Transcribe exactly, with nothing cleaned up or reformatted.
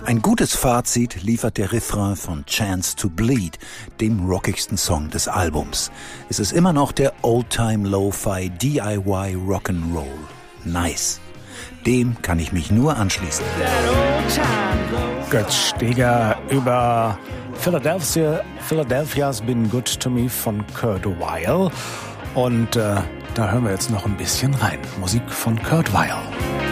Ein gutes Fazit liefert der Refrain von Chance to Bleed, dem rockigsten Song des Albums. Es ist immer noch der Old-Time Lo-Fi D I Y Rock'n'Roll. Nice. Dem kann ich mich nur anschließen. Götz Steger über Philadelphia, Philadelphia's Been Good to Me von Kurt Weill. Und äh, da hören wir jetzt noch ein bisschen rein. Musik von Kurt Weill.